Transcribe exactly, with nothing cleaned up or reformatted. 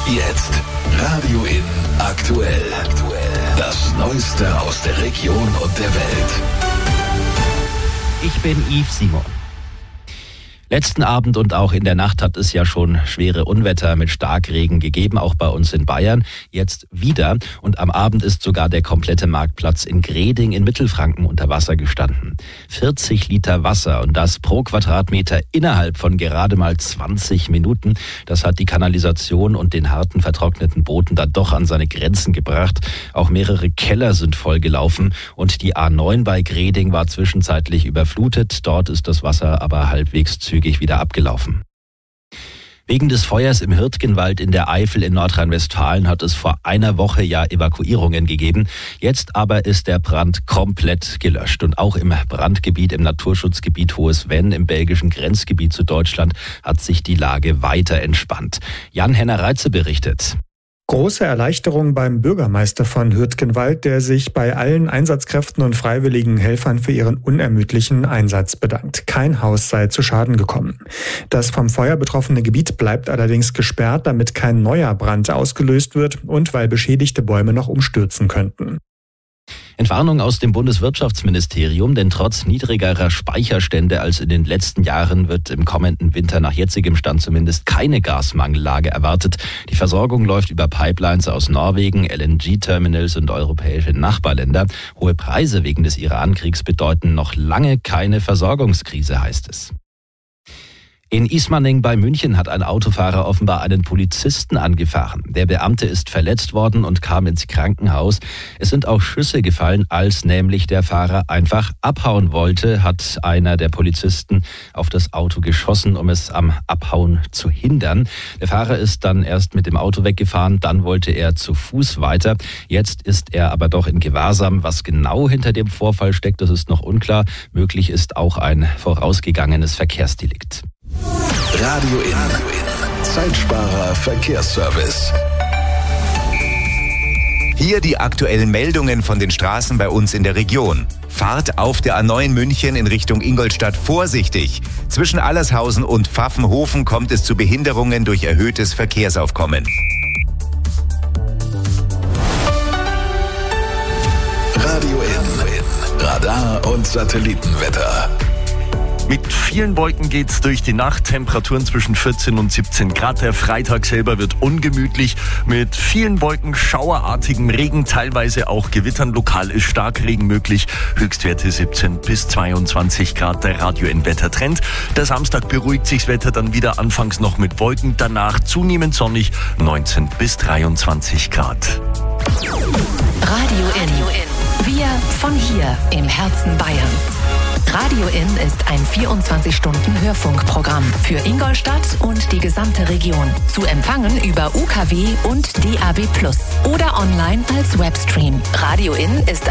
Jetzt Radio In aktuell. Das Neueste aus der Region und der Welt. Ich bin Yves Simon. Letzten Abend und auch in der Nacht hat es ja schon schwere Unwetter mit Starkregen gegeben, auch bei uns in Bayern. Jetzt wieder. Und am Abend ist sogar der komplette Marktplatz in Greding in Mittelfranken unter Wasser gestanden. vierzig Liter Wasser und das pro Quadratmeter innerhalb von gerade mal zwanzig Minuten. Das hat die Kanalisation und den harten vertrockneten Boden dann doch an seine Grenzen gebracht. Auch mehrere Keller sind vollgelaufen und die A neun bei Greding war zwischenzeitlich überflutet. Dort ist das Wasser aber halbwegs zügig wieder abgelaufen. Wegen des Feuers im Hürtgenwald in der Eifel in Nordrhein-Westfalen hat es vor einer Woche ja Evakuierungen gegeben. Jetzt aber ist der Brand komplett gelöscht. Und auch im Brandgebiet, im Naturschutzgebiet Hohes Venn, im belgischen Grenzgebiet zu Deutschland, hat sich die Lage weiter entspannt. Jan-Henner Reitze berichtet. Große Erleichterung beim Bürgermeister von Hürtgenwald, der sich bei allen Einsatzkräften und freiwilligen Helfern für ihren unermüdlichen Einsatz bedankt. Kein Haus sei zu Schaden gekommen. Das vom Feuer betroffene Gebiet bleibt allerdings gesperrt, damit kein neuer Brand ausgelöst wird und weil beschädigte Bäume noch umstürzen könnten. Entwarnung aus dem Bundeswirtschaftsministerium, denn trotz niedrigerer Speicherstände als in den letzten Jahren wird im kommenden Winter nach jetzigem Stand zumindest keine Gasmangellage erwartet. Die Versorgung läuft über Pipelines aus Norwegen, L N G-Terminals und europäische Nachbarländer. Hohe Preise wegen des Iran-Kriegs bedeuten noch lange keine Versorgungskrise, heißt es. In Ismaning bei München hat ein Autofahrer offenbar einen Polizisten angefahren. Der Beamte ist verletzt worden und kam ins Krankenhaus. Es sind auch Schüsse gefallen, als nämlich der Fahrer einfach abhauen wollte, hat einer der Polizisten auf das Auto geschossen, um es am Abhauen zu hindern. Der Fahrer ist dann erst mit dem Auto weggefahren, dann wollte er zu Fuß weiter. Jetzt ist er aber doch in Gewahrsam. Was genau hinter dem Vorfall steckt, das ist noch unklar. Möglich ist auch ein vorausgegangenes Verkehrsdelikt. Radio In. Zeitsparer Verkehrsservice. Hier die aktuellen Meldungen von den Straßen bei uns in der Region. Fahrt auf der A neun München in Richtung Ingolstadt vorsichtig. Zwischen Allershausen und Pfaffenhofen kommt es zu Behinderungen durch erhöhtes Verkehrsaufkommen. Radio In. Radar und Satellitenwetter. Mit vielen Wolken geht's durch die Nacht. Temperaturen zwischen vierzehn und siebzehn Grad. Der Freitag selber wird ungemütlich. Mit vielen Wolken, schauerartigem Regen, teilweise auch Gewittern. Lokal ist Starkregen möglich. Höchstwerte siebzehn bis zweiundzwanzig Grad. Der Radio In Wettertrend. Der Samstag beruhigt sich das Wetter dann wieder. Anfangs noch mit Wolken. Danach zunehmend sonnig. neunzehn bis dreiundzwanzig Grad. Radio In. Wir von hier im Herzen Bayerns. Radio In ist ein vierundzwanzig-Stunden-Hörfunkprogramm für Ingolstadt und die gesamte Region. Zu empfangen über U K W und D A B plus oder online als Webstream. Radio In ist